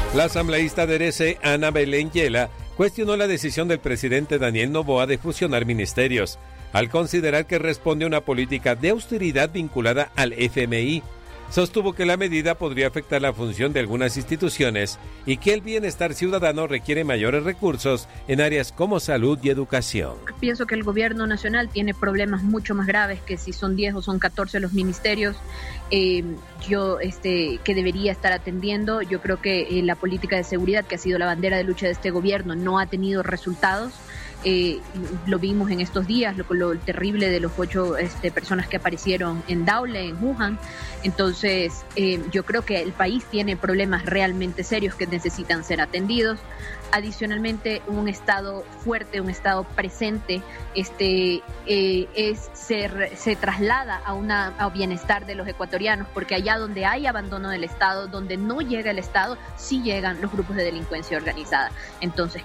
La asambleísta de ERC, Ana Belén Yela, cuestionó la decisión del presidente Daniel Noboa de fusionar ministerios, al considerar que responde a una política de austeridad vinculada al FMI. Sostuvo que la medida podría afectar la función de algunas instituciones y que el bienestar ciudadano requiere mayores recursos en áreas como salud y educación. Pienso que el gobierno nacional tiene problemas mucho más graves que si son 10 o son 14 los ministerios que debería estar atendiendo. Yo creo que la política de seguridad, que ha sido la bandera de lucha de este gobierno, no ha tenido resultados. Lo vimos en estos días, lo terrible de los 8 personas que aparecieron en Daule, en Wuhan. Entonces, yo creo que el país tiene problemas realmente serios que necesitan ser atendidos. Adicionalmente, un Estado fuerte, un Estado presente, se traslada a bienestar de los ecuatorianos, porque allá donde hay abandono del Estado, donde no llega el Estado, sí llegan los grupos de delincuencia organizada. Entonces,